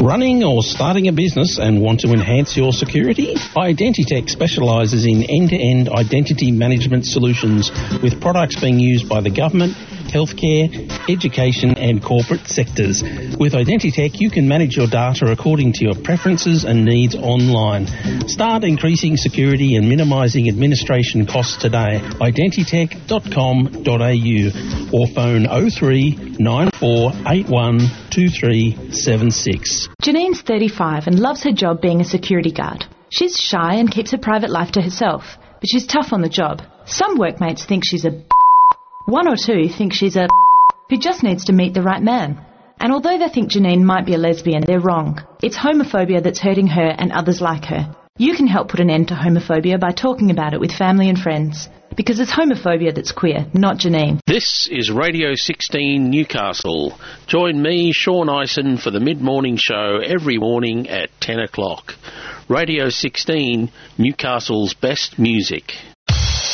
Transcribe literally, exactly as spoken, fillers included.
Running or starting a business and want to enhance your security? Identitech specialises in end-to-end identity management solutions with products being used by the government, healthcare, education and corporate sectors. With Identitech, you can manage your data according to your preferences and needs online. Start increasing security and minimising administration costs today. identitech dot com dot a u or phone oh three nine four eight one two three seven six. Janine's thirty-five and loves her job being a security guard. She's shy and keeps her private life to herself, but she's tough on the job. Some workmates think she's a One or two think she's a who just needs to meet the right man. And although they think Janine might be a lesbian, they're wrong. It's homophobia that's hurting her and others like her. You can help put an end to homophobia by talking about it with family and friends. Because it's homophobia that's queer, not Janine. This is Radio sixteen Newcastle. Join me, Sean Ison, for the mid-morning show every morning at ten o'clock. Radio sixteen, Newcastle's best music.